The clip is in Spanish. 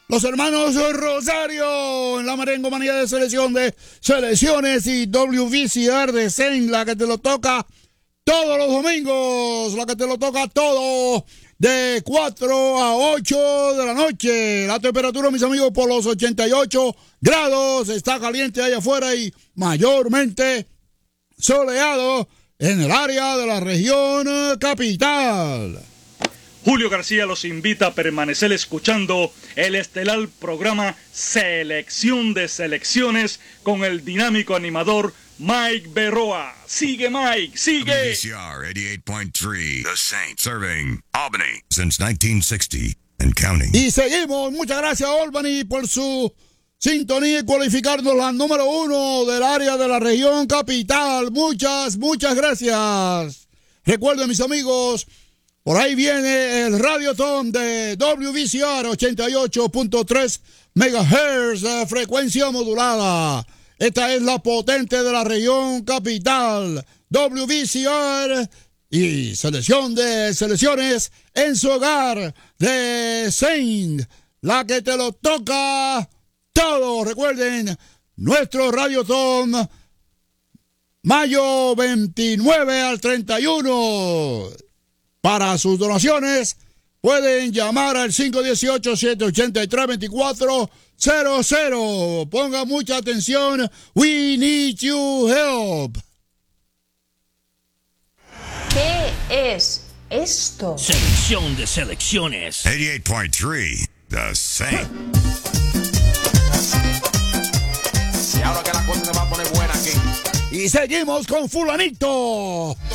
Los hermanos Rosario en la merengomanía de selección de selecciones y WVCR de Saint, la que te lo toca todos los domingos, la que te lo toca todo de 4 a 8 de la noche. La temperatura, mis amigos, por los 88 grados, está caliente allá afuera y mayormente soleado en el área de la región capital. Julio García los invita a permanecer escuchando el estelar programa Selección de Selecciones con el dinámico animador Mike Berroa. Sigue, Mike, sigue. WVCR 88.3, The Saint, serving Albany since 1960 and counting. Y seguimos. Muchas gracias, Albany, por su sintonía y cualificarnos la número 1 del área de la región capital. Muchas gracias. Recuerden, mis amigos, por ahí viene el Radiotón de WVCR 88.3 MHz, frecuencia modulada. Esta es la potente de la región capital. WVCR y selección de selecciones en su hogar de Saint, la que te lo toca todo. Recuerden, nuestro Radiotón, mayo 29 al 31. Para sus donaciones, pueden llamar al 518-783-2400. Ponga mucha atención. We need your help. ¿Qué es esto? Selección de selecciones. 88.3, The Saint. Y ahora que la cosa se va a poner buena aquí. Y seguimos con fulanito.